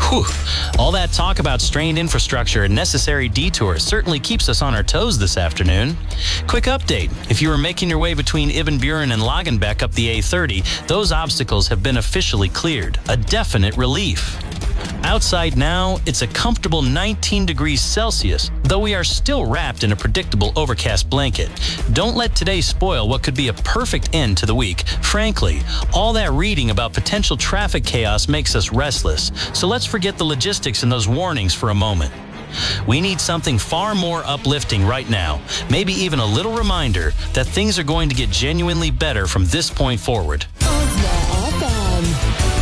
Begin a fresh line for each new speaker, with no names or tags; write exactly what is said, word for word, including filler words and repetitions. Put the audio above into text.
Whew. All that talk about strained infrastructure and necessary detours certainly keeps us on our toes this afternoon. Quick update. If you were making your way between Ibn Buren and Lagenbeck up the A thirty, those obstacles have been officially cleared. A definite relief. Outside now, it's a comfortable nineteen degrees Celsius, though we are still wrapped in a predictable overcast blanket. Don't let today spoil what could be a perfect end to the week. Frankly, all that reading about potential traffic chaos makes us restless, so let's forget the logistics and those warnings for a moment. We need something far more uplifting right now, maybe even a little reminder that things are going to get genuinely better from this point forward.